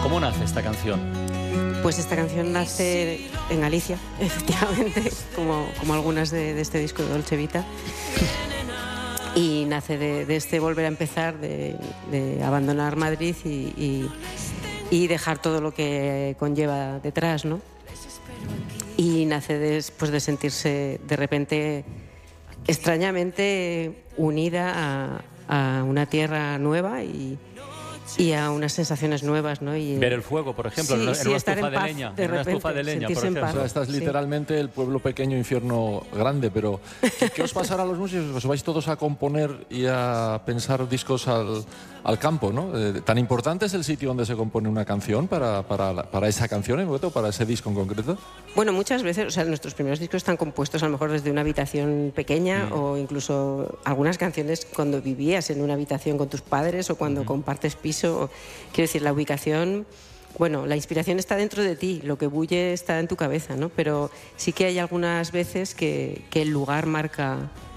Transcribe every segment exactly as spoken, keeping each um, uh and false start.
¿Cómo nace esta canción? Pues esta canción nace en Galicia, efectivamente, como, como algunas de, de este disco de Dolce Vita. Y nace de, de este volver a empezar, de, de abandonar Madrid y, y, y dejar todo lo que conlleva detrás, ¿no? Y nace después de sentirse de repente extrañamente unida a, a una tierra nueva y, y a unas sensaciones nuevas, ¿no? Y, ver el fuego, por ejemplo, sí, en, sí, una estar estufa en de paz, leña, de en una repente, estufa de leña, por sentirse en ejemplo. paz. O sea, esta es Sí. literalmente el pueblo pequeño, infierno grande, pero ¿qué, qué os pasará a los músicos? ¿Os vais todos a componer y a pensar discos al, al campo, ¿no? Eh, ¿Tan importante es el sitio donde se compone una canción para, para, la- para esa canción en concreto, para ese disco en concreto? Bueno, muchas veces, o sea, nuestros primeros discos están compuestos a lo mejor desde una habitación pequeña Mm. o incluso algunas canciones cuando vivías en una habitación con tus padres o cuando Mm. compartes piso. O- quiero decir, la ubicación, bueno, la inspiración está dentro de ti, lo que bulle está en tu cabeza, ¿no? Pero sí que hay algunas veces que, que el lugar marca,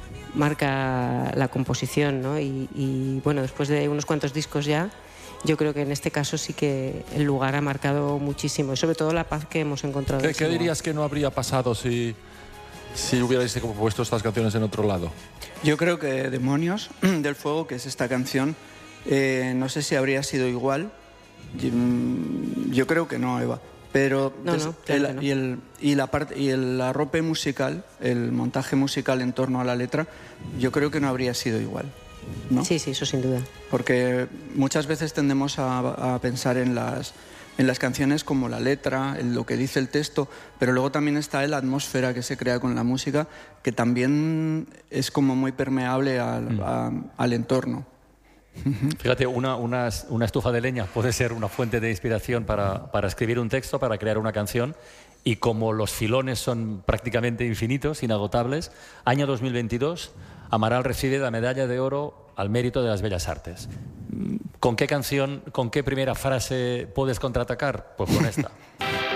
marca la composición, ¿no? Y, y, bueno, después de unos cuantos discos ya, yo creo que en este caso sí que el lugar ha marcado muchísimo y sobre todo la paz que hemos encontrado. ¿Qué, en ese qué lugar. dirías que no habría pasado si, si hubierais compuesto estas canciones en otro lado? Yo creo que Demonios del Fuego, que es esta canción, eh, no sé si habría sido igual. Yo, mm, yo creo que no, Eva. Pero No, des- no, claro el- que no. y, el, y la parte y el arrope musical, el montaje musical en torno a la letra, yo creo que no habría sido igual, ¿no? Sí, sí, eso sin duda. Porque muchas veces tendemos a, a pensar en las, en las canciones como la letra, en lo que dice el texto, pero luego también está la atmósfera que se crea con la música, que también es como muy permeable al, a- al entorno. Fíjate, una, una, una estufa de leña puede ser una fuente de inspiración para, para escribir un texto, para crear una canción, y como los filones son prácticamente infinitos, inagotables, año dos mil veintidós, Amaral recibe la medalla de oro al mérito de las bellas artes. ¿Con qué canción, con qué primera frase puedes contraatacar? Pues con esta.